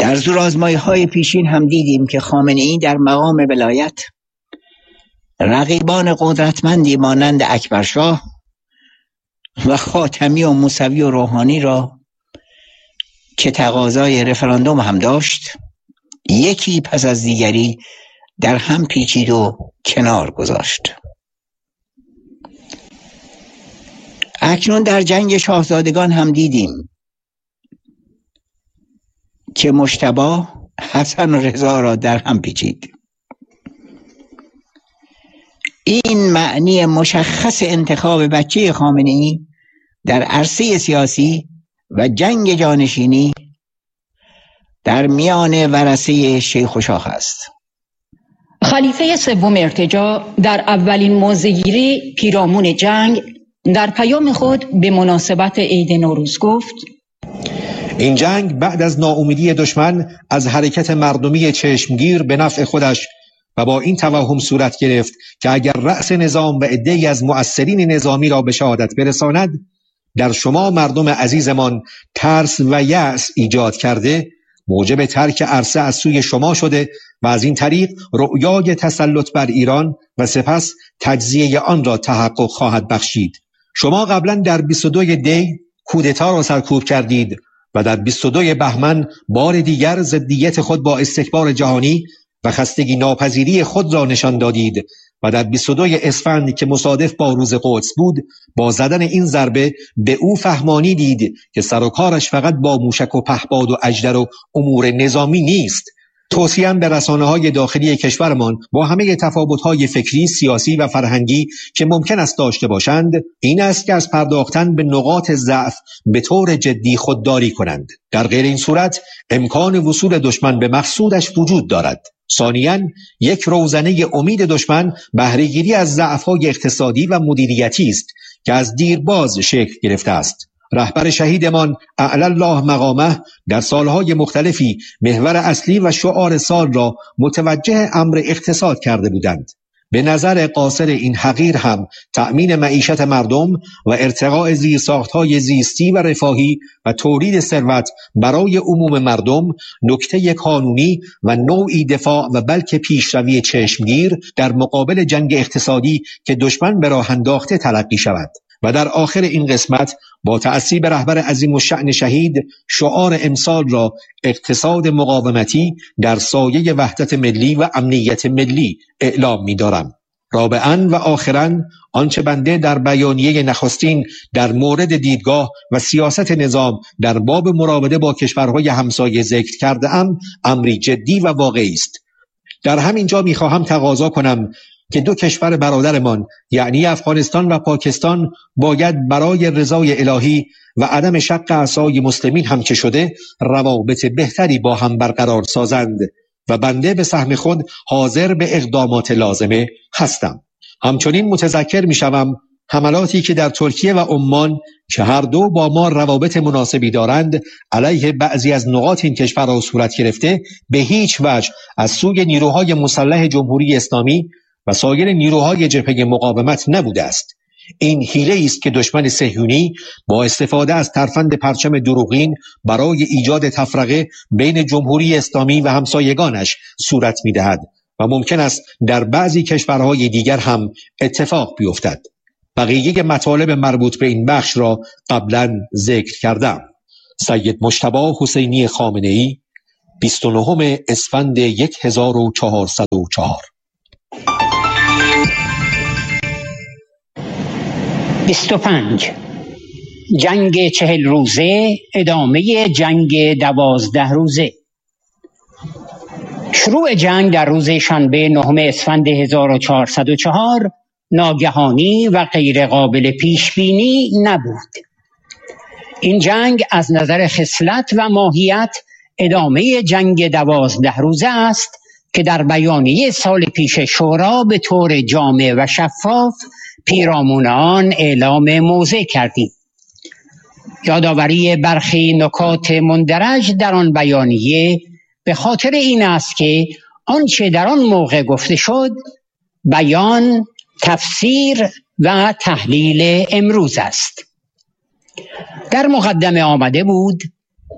در زورآزمایی‌های پیشین هم دیدیم که خامنه‌ای در مقام ولایت رقیبان قدرتمندی مانند اکبرشاه و خاتمی و موسوی و روحانی را که تقاضای رفراندوم هم داشت یکی پس از دیگری در هم پیچید و کنار گذاشت. اکنون در جنگ شاهزادگان هم دیدیم که مجتبی حسن و رضا را در هم پیچید. این معنی مشخص انتخاب بچه خامنه‌ای در عرصه سیاسی و جنگ جانشینی در میان ورثه شیخ و شاخ است. خلیفه سوم ارتجاع در اولین موضع‌گیری پیرامون جنگ در پیام خود به مناسبت عید نوروز گفت: این جنگ بعد از ناامیدی دشمن از حرکت مردمی چشمگیر به نفع خودش و با این توهم صورت گرفت که اگر رأس نظام و عده‌ای از مؤثرین نظامی را به شهادت برساند، در شما مردم عزیزمان ترس و یأس ایجاد کرده، موجب ترک عرصه از سوی شما شده و از این طریق رؤیای تسلط بر ایران و سپس تجزیه آن را تحقق خواهد بخشید. شما قبلا در 22 دی کودتا را سرکوب کردید و در 22 بهمن بار دیگر ضدیت خود با استکبار جهانی و خستگی ناپذیری خود را نشان دادید و در 22 اسفند که مصادف با روز قدس بود با زدن این ضربه به او فهمانی دید که سر و کارش فقط با موشک و پهپاد و اژدر و امور نظامی نیست. توصیه‌ام به رسانه‌های داخلی کشورمان با همه تفاوت‌های فکری، سیاسی و فرهنگی که ممکن است داشته باشند این است که از پرداختن به نقاط ضعف به طور جدی خودداری کنند. در غیر این صورت امکان وصول دشمن به مقصودش وجود دارد. ثانیاً یک روزنه امید دشمن بهره‌گیری از ضعف‌های اقتصادی و مدیریتی است که از دیرباز شکل گرفته است. رهبر شهیدمان اعلی الله مقامه در سالهای مختلفی محور اصلی و شعار سال را متوجه امر اقتصاد کرده بودند. به نظر قاصر این حقیر هم تأمین معیشت مردم و ارتقاء زیرساختهای زیستی و رفاهی و تولید ثروت برای عموم مردم نکته قانونی و نوعی دفاع و بلکه پیشروی چشمگیر در مقابل جنگ اقتصادی که دشمن به راه انداخته تلقی شود. و در آخر این قسمت با تأسیب رهبر عظیم الشأن شهید شعار امسال را اقتصاد مقاومتی در سایه وحدت ملی و امنیت ملی اعلام می‌دارم. رابعاً و آخراً آنچه بنده در بیانیه نخستین در مورد دیدگاه و سیاست نظام در باب مراوده با کشورهای همسایه ذکر کرده ام امری جدی و واقعی است. در همین جا می‌خواهم تقاضا کنم که دو کشور برادرمان یعنی افغانستان و پاکستان باید برای رضای الهی و عدم شق اعصای مسلمین هم که شده روابط بهتری با هم برقرار سازند و بنده به سهم خود حاضر به اقدامات لازمه هستم. همچنین متذکر میشوم حملاتی که در ترکیه و عمان که هر دو با ما روابط مناسبی دارند علیه بعضی از نقاط این کشورها صورت گرفته به هیچ وجه از سوی نیروهای مسلح جمهوری اسلامی و سایر نیروهای جبهه مقاومت نبوده است. این حیله است که دشمن صهیونی با استفاده از ترفند پرچم دروغین برای ایجاد تفرقه بین جمهوری اسلامی و همسایگانش صورت می‌دهد و ممکن است در بعضی کشورهای دیگر هم اتفاق بیفتد. بقیه مطالب مربوط به این بخش را قبلا ذکر کردم. سید مجتبی حسینی خامنه‌ای 29 اسفند 1404 25 جنگ 40 روزه ادامه جنگ 12 روزه. شروع جنگ در روز شنبه 9 اسفند 1404 ناگهانی و غیر قابل پیش بینی نبود. این جنگ از نظر خصلت و ماهیت ادامه جنگ 12 روزه است که در بیانیه سال پیش شورا به طور جامع و شفاف پیرامون آن اعلام موضع کردیم. یادآوری برخی نکات مندرج در آن بیانیه به خاطر این است که آنچه در آن موقع گفته شد بیان، تفسیر و تحلیل امروز است. در مقدمه آمده بود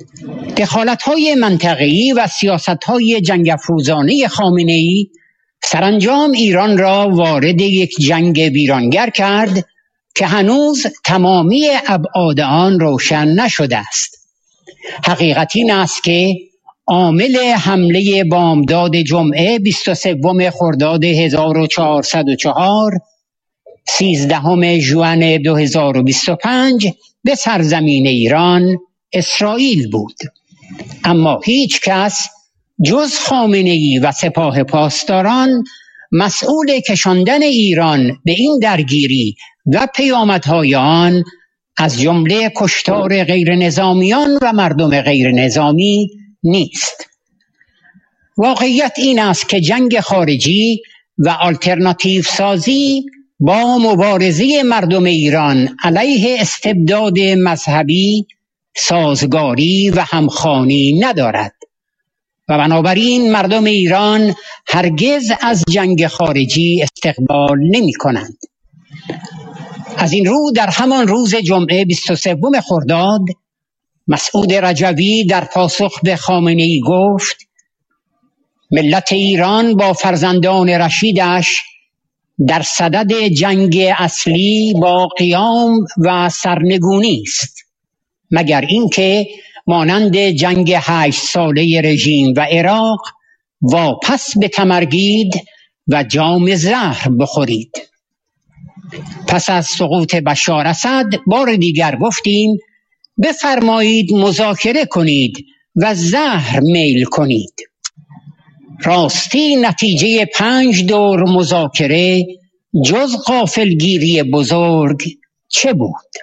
دخالت‌های منطقه‌ای و سیاست‌های جنگ افروزانه خامنه‌ای سرانجام ایران را وارد یک جنگ ویرانگر کرد که هنوز تمامی ابعاد آن روشن نشده است. حقیقت این است که عامل حمله بامداد جمعه 23 خرداد 1404 13 ژوئن 2025 به سرزمین ایران اسرائیل بود. اما هیچ کس جز خامنه‌ای و سپاه پاسداران مسئول کشاندن ایران به این درگیری و پیامدهای آن از جمله کشتار غیر نظامیان و مردم غیر نظامی نیست. واقعیت این است که جنگ خارجی و آلترناتیو سازی با مبارزه مردم ایران علیه استبداد مذهبی سازگاری و همخوانی ندارد و بنابراین مردم ایران هرگز از جنگ خارجی استقبال نمی کنند. از این رو در همان روز جمعه 23 خرداد مسعود رجوی در پاسخ به خامنه‌ای گفت ملت ایران با فرزندان رشیدش در صدد جنگ اصلی با قیام و سرنگونی است، مگر اینکه مانند جنگ 8 ساله رژیم و عراق واپس به تمرگید و جام زهر بخورید. پس از سقوط بشار اسد بار دیگر گفتیم بفرمایید مذاکره کنید و زهر میل کنید. راستی نتیجه 5 دور مذاکره جز غافلگیری بزرگ چه بود؟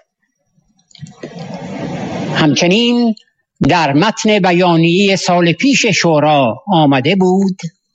همچنین در متن بیانیه سال پیش شورا آمده بود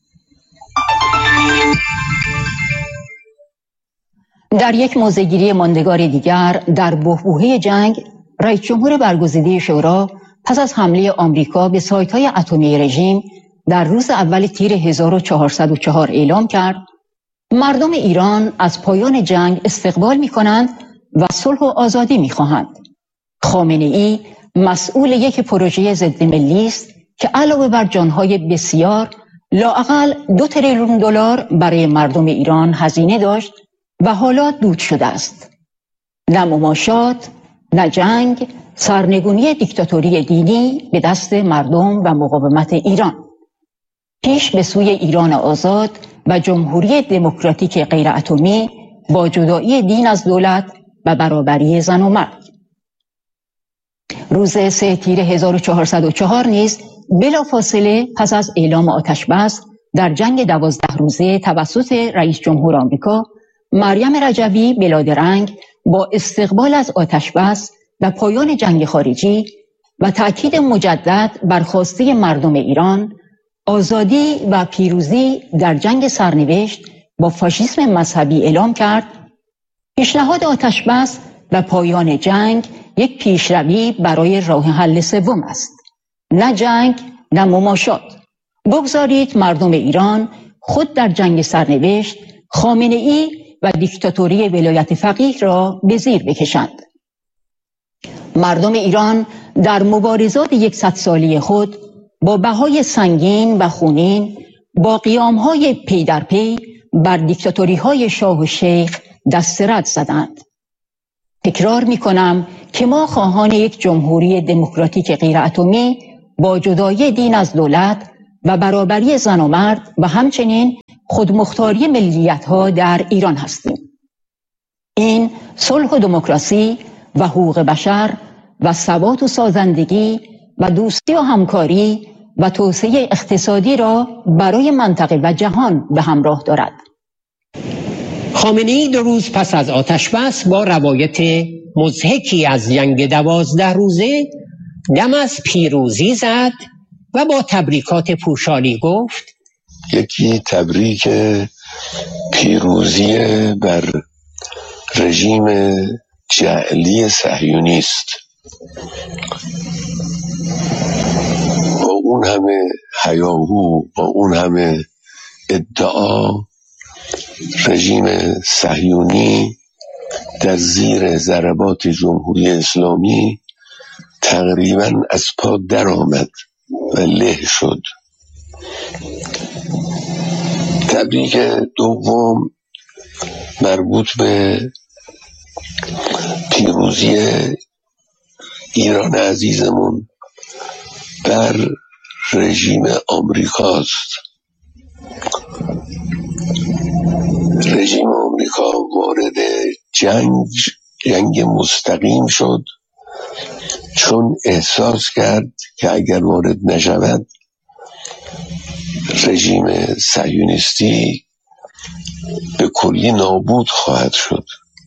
در یک موضع‌گیری ماندگار دیگر در بحبوحه جنگ، رئیس جمهور برگزیده شورا پس از حمله آمریکا به سایت‌های اتمی رژیم در روز اول تیر 1404 اعلام کرد مردم ایران از پایان جنگ استقبال می‌کنند و صلح و آزادی می‌خواهند. خامنه‌ای مسئول یک پروژه ضد ملی است که علاوه بر جان‌های بسیار لااقل 2 تریلیون دلار برای مردم ایران هزینه داشت و حالا دود شده است. نه مماشات، نه جنگ، سرنگونی دیکتاتوری دینی به دست مردم و مقاومت ایران. پیش به سوی ایران آزاد و جمهوری دموکراتیک غیر اتمی با جدایی دین از دولت و برابری زن و مرد. روز 3 تیر 1404 نیز بلافاصله پس از اعلام آتش بس در جنگ 12 روزه توسط رئیس جمهور آمریکا، مریم رجوی بلادرنگ با استقبال از آتش بس و پایان جنگ خارجی و تأکید مجدد بر خواسته مردم ایران آزادی و پیروزی در جنگ سرنوشت با فاشیسم مذهبی اعلام کرد. پیشنهاد آتش بس و پایان جنگ یک پیشروی برای راه حل سوم است، نه جنگ، نه مماشات. بگذارید مردم ایران خود در جنگ سرنوشت خامنه‌ای و دیکتاتوری ولایت فقیه را به زیر بکشند. مردم ایران در مبارزات 100 ساله خود با بهای سنگین و خونین با قیام‌های پی در پی بر دیکتاتوری‌های شاه و شیخ دست رد زدند. تکرار می‌کنم که ما خواهان یک جمهوری دموکراتیک غیر اتمی با جدایی دین از دولت و برابری زن و مرد و همچنین خودمختاری ملیت‌ها در ایران هستیم. این صلح و دموکراسی و حقوق بشر و ثبات و سازندگی و دوستی و همکاری و توسعه اقتصادی را برای منطقه و جهان به همراه دارد. خامنه‌ای 2 روز پس از آتش بس با روایت مضحکی از جنگ 12 روزه دم از پیروزی زد و با تبریکات پوشالی گفت یکی تبریک پیروزی بر رژیم جعلی صهیونیست. با اون همه هیاهو، با اون همه ادعا، رژیم صهیونی در زیر ضربات جمهوری اسلامی تقریبا از پا در آمد و له شد. تبریک دوم مربوط به پیروزی ایران عزیزمون بر رژیم آمریکاست. رژیم آمریکا وارد جنگ مستقیم شد، چون احساس کرد که اگر وارد نشود رژیم صهیونیستی به کلی نابود خواهد شد.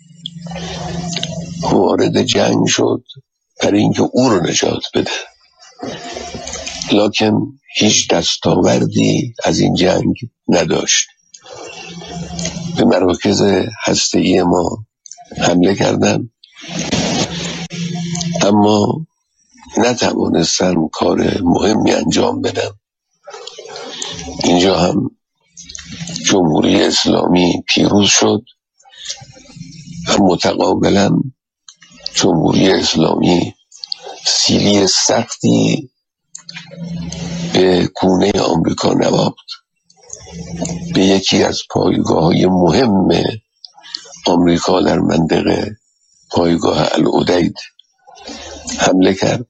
وارد جنگ شد برای اینکه او رو نجات بده، لکن هیچ دستاوردی از این جنگ نداشت. به مراکز هسته‌ای ما حمله کردند، اما نتوانستن کار مهمی انجام بدن. اینجا هم جمهوری اسلامی پیروز شد و متقابلا جمهوری اسلامی سیلی سختی به گونه آمریکا نواخت. به یکی از پایگاه‌های مهم آمریکا در منطقه، پایگاه العدید، حمله کرد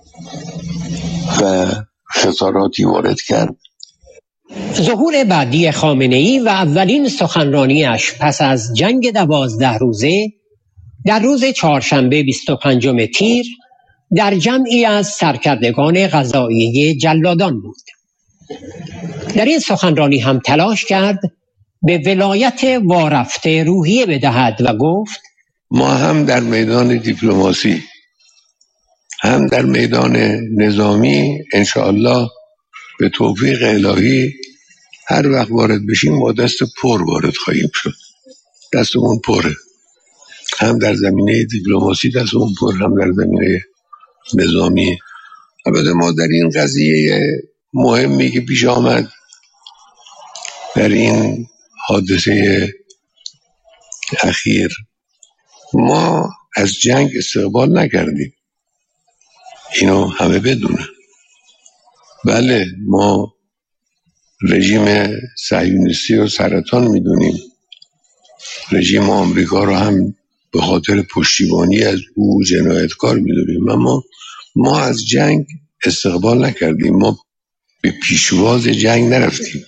و خساراتی وارد کرد. ظهور بعدی خامنه‌ای و اولین سخنرانیش پس از جنگ 12 روزه در روز چهارشنبه 25 تیر در جمعی از سرکردگان قضاییه جلادان بود. در این سخنرانی هم تلاش کرد به ولایت وارفته روحیه بدهد و گفت: ما هم در میدان دیپلماسی هم در میدان نظامی انشاءالله به توفیق الهی هر وقت وارد بشیم با دست پر وارد خواهیم شد. دستمون پره، هم در زمینه دیپلماسی دستمون پر، هم در زمینه نظامی. البته ما در این قضیه مهمی که پیش آمد، در این حادثه اخیر، ما از جنگ استقبال نکردیم، اینو همه بدونن. بله، ما رژیم صهیونیستی رو سرطان میدونیم، رژیم آمریکا رو هم به خاطر پشتیبانی از او جنایتکار میدونیم، اما ما از جنگ استقبال نکردیم، ما به پیشواز جنگ نرفتیم.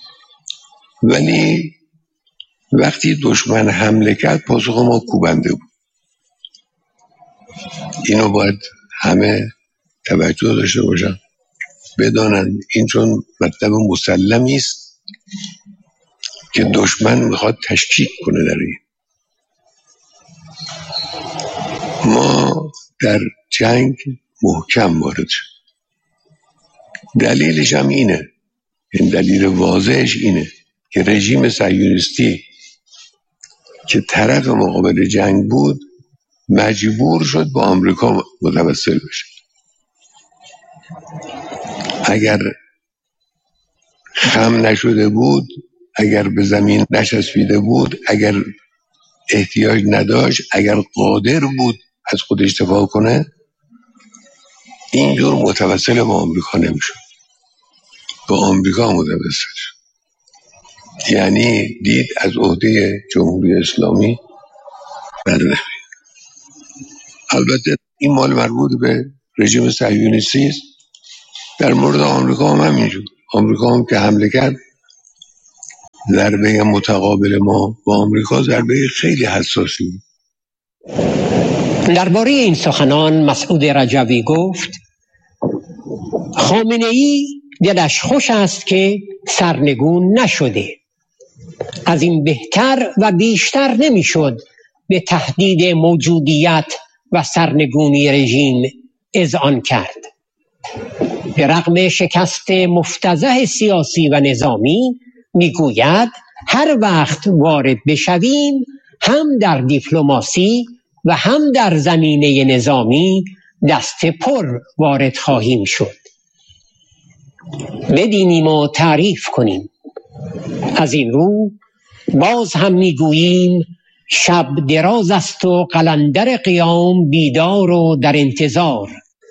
ولی وقتی دشمن حمله کرد پاسخ ما کوبنده بود. اینو باید همه توجه داشته باشن، بدانند این چون مطلب مسلمی است که دشمن میخواد تشکیک کنه در این. ما در جنگ محکم وارد شد. دلیلش هم اینه، این دلیل واضحش اینه که رژیم صهیونیستی که طرف مقابل جنگ بود مجبور شد با آمریکا متوسل بشه. اگر خم نشده بود، اگر به زمین نچسبیده بود، اگر احتیاج نداشت، اگر قادر بود از خودش دفاع کنه، اینجور متوسل با آمریکا نمیشد. با آمریکا متوسل شد، یعنی دید از عهده جمهوری اسلامی برنمیاد. البته این مال مربوط به رژیم صهیونیستی است. در مورد آمریکا هم همینجور. آمریکا هم که حمله کرد، ضربه متقابل ما با آمریکا ضربه خیلی حساسی بود. درباره این سخنان مسعود رجوی گفت: خامنه‌ای دلش خوش است که سرنگون نشده. از این بهتر و بیشتر نمیشد به تهدید موجودیت و سرنگونی رژیم اذعان کرد. به رغم شکست مفتضح سیاسی و نظامی میگوید هر وقت وارد بشویم هم در دیپلماسی و هم در زمینه نظامی دست پر وارد خواهیم شد. بدینیم و تعریف کنیم. از این رو باز هم میگوییم شب دراز است و قلندر قیام بیدار و در انتظار.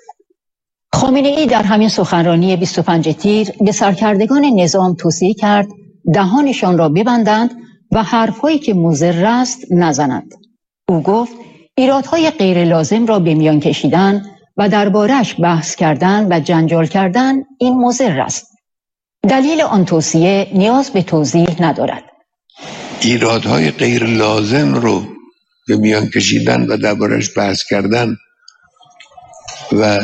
خامنه ای در همین سخنرانی 25 تیر به سرکردگان نظام توصیه کرد دهانشان را ببندند و حرفهایی که مضر است نزنند. او گفت ایرادهای غیر لازم را به میان کشیدن و درباره‌اش بحث کردن و جنجال کردن این مضر است. دلیل آن توصیه نیاز به توضیح ندارد. ایرادهای غیر لازم رو به میان کشیدن و درباره‌اش بحث کردن و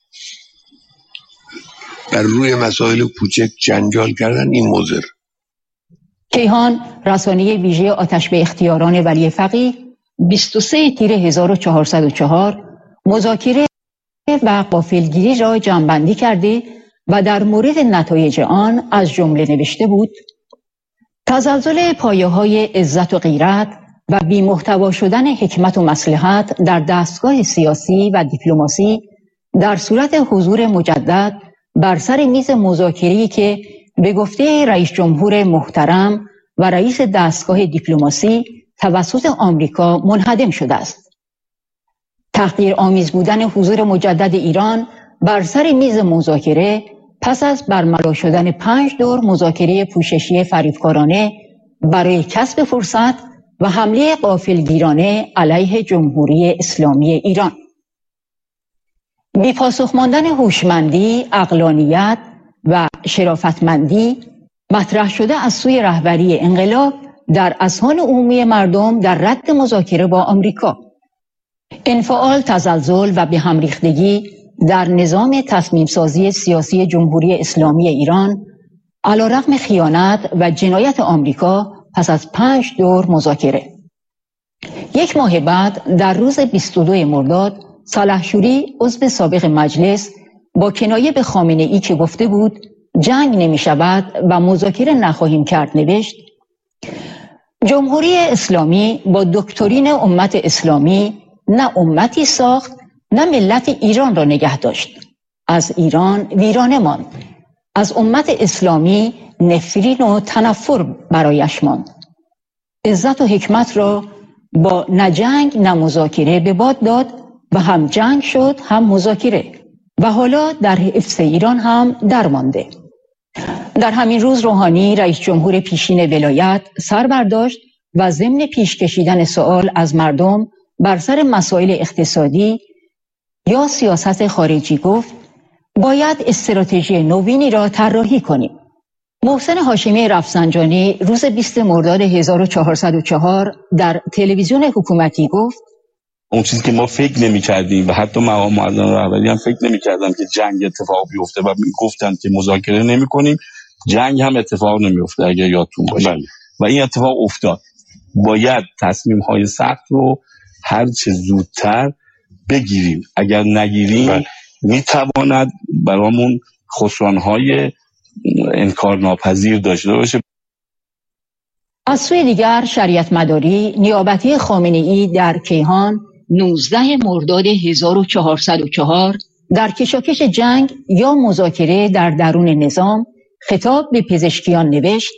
بر روی مسائل کوچک جنجال کردن این مضر. کیهان، رسانه ویژه آتش به اختیاران ولی فقیه، 23 تیر 1404 مذاکره و غافلگیری را جمع‌بندی کرده و در مورد نتایج آن از جمله نوشته بود: تزلزل پایه‌های عزت و غیرت و بی‌محتوا شدن حکمت و مصلحت در دستگاه سیاسی و دیپلماسی در صورت حضور مجدد بر سر میز مذاکره‌ای که به گفته رئیس جمهور محترم و رئیس دستگاه دیپلماسی توسط آمریکا منهدم شده است. تحقیرآمیز بودن حضور مجدد ایران بر سر میز مذاکره پس از برملا شدن 5 دور مذاکره پوششی فریبکارانه برای کسب فرصت و حمله غافلگیرانه علیه جمهوری اسلامی ایران. بی‌پاسخ ماندن هوشمندی، عقلانیت و شرافتمندی مطرح شده از سوی رهبری انقلاب در اذهان عمومی مردم در رد مذاکره با آمریکا. انفعال، تزلزل و به هم ریختگی در نظام تصمیم سازی سیاسی جمهوری اسلامی ایران علیرغم خیانت و جنایت آمریکا پس از 5 دور مذاکره. 1 ماه بعد در روز 22 مرداد سلحشوری عضو سابق مجلس با کنایه به خامنه ای که گفته بود جنگ نمی شود و مذاکره نخواهیم کرد نوشت: جمهوری اسلامی با دکترین امت اسلامی نه امتی ساخت نه ملت ایران را نگه داشت. از ایران ویرانه ماند. از امت اسلامی نفرین و تنفر برایش ماند. عزت و حکمت را با نه جنگ نه مذاکره به باد داد و هم جنگ شد هم مذاکره و حالا در حفظ ایران هم درمانده. در همین روز روحانی رئیس جمهور پیشین ولایت سر برداشت و ضمن پیش کشیدن سوال از مردم بر سر مسائل اقتصادی یا سیاست خارجی گفت باید استراتژی نوینی را طراحی کنیم. محسن هاشمی رفسنجانی روز 20 مرداد 1404 در تلویزیون حکومتی گفت اون چیزی که ما فکر نمی‌کردیم و حتی مقام معظم رهبری هم فکر نمی‌کردن که جنگ اتفاق بیفته و گفتن که مذاکره نمی‌کنیم، جنگ هم اتفاق نمی‌افته اگر یادتون باشه. و این اتفاق افتاد. باید تصمیم‌های سخت رو هر چه زودتر بگیریم. اگر نگیریم میتواند برامون خسران‌های انکارناپذیر داشته باشه. از سوی دیگر شریعت مداری نیابتی خامنه‌ای در کیهان 19 مرداد 1404 در کشاکش جنگ یا مذاکره در درون نظام خطاب به پزشکیان نوشت: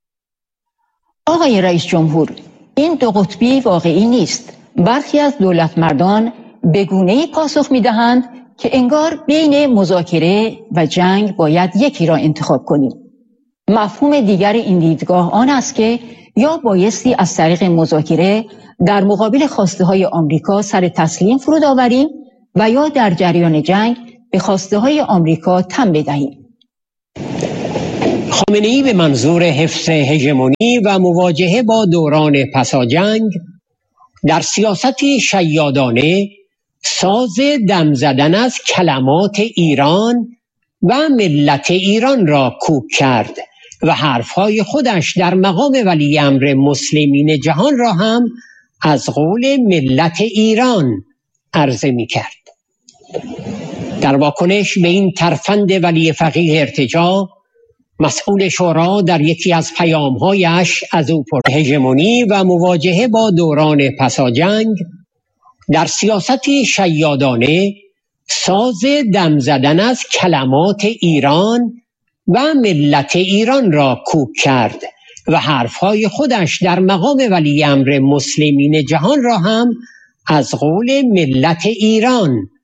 آقای رئیس جمهور، این دو قطبی واقعی نیست. برخی از دولت مردان به گونه‌ای پاسخ می‌دهند که انگار بین مذاکره و جنگ باید یکی را انتخاب کنیم. مفهوم دیگر این دیدگاه آن است که یا بایستی از طریق مذاکره در مقابل خواسته‌های آمریکا سر تسلیم فرود آوریم و یا در جریان جنگ به خواسته‌های آمریکا تن بدهیم. خامنه‌ای به منظور حفظ هژمونی و مواجهه با دوران پساجنگ در سیاستی شیادانه ساز دم زدن از کلمات ایران و ملت ایران را کوک کرد و حرفهای خودش در مقام ولی امر مسلمین جهان را هم از قول ملت ایران عرضه می کرد. در واکنش به این ترفند ولی فقیه ارتجاع، مسئول شورا در یکی از پیامهایش از او پرسید: هژمونی و مواجهه با دوران پساجنگ در سیاستی شیادانه ساز دم زدن از کلمات ایران و ملت ایران را کوک کرد و حرفهای خودش در مقام ولی امر مسلمین جهان را هم از قول ملت ایران